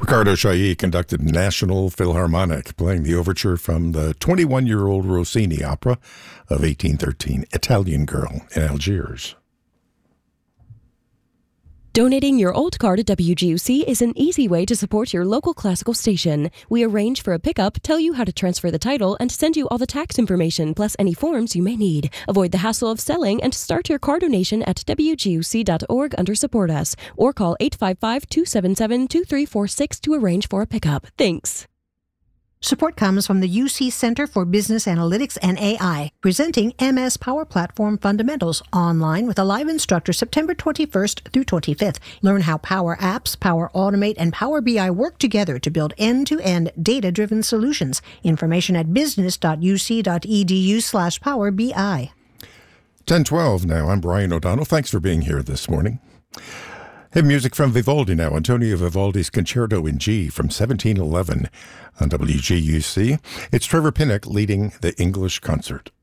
Riccardo Chailly conducted National Philharmonic, playing the overture from the 21-year-old Rossini opera of 1813, Italian Girl in Algiers. Donating your old car to WGUC is an easy way to support your local classical station. We arrange for a pickup, tell you how to transfer the title, and send you all the tax information plus any forms you may need. Avoid the hassle of selling and start your car donation at WGUC.org under Support Us, or call 855-277-2346 to arrange for a pickup. Thanks. Support comes from the UC Center for Business Analytics and AI, presenting MS Power Platform Fundamentals online with a live instructor September 21st through 25th. Learn how Power Apps, Power Automate, and Power BI work together to build end-to-end data-driven solutions. Information at business.uc.edu/powerbi. 10:12 now. I'm Brian O'Donnell. Thanks for being here this morning. Hey, music from Vivaldi now. Antonio Vivaldi's Concerto in G from 1711 on WGUC. It's Trevor Pinnock leading the English concert.